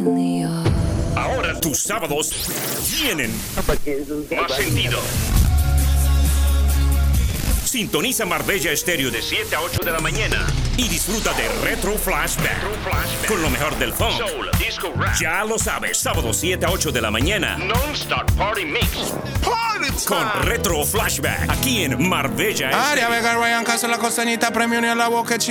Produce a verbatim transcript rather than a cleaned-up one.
Ahora tus sábados tienen más sentido. Sintoniza Marbella Estéreo de siete a ocho de la mañana y disfruta de Retro Flashback, Retro Flashback con lo mejor del funk, soul, disco, rap. Ya lo sabes, sábado siete a ocho de la mañana. Non-stop party mix. Party time. Con Retro Flashback aquí en Marbella Estéreo. Área Vega Ryan Castro, la costanita premium y a la boca.